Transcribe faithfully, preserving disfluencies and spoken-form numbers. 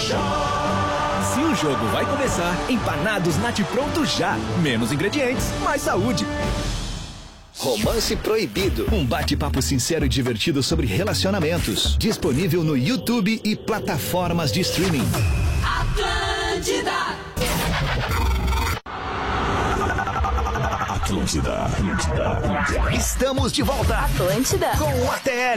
Se o jogo vai começar, empanados Nat Pronto já. Menos ingredientes, mais saúde. Romance Proibido. Um bate-papo sincero e divertido sobre relacionamentos. Disponível no YouTube e plataformas de streaming. Atlântida. Atlântida. Atlântida. Estamos de volta. Atlântida. Com o A T L.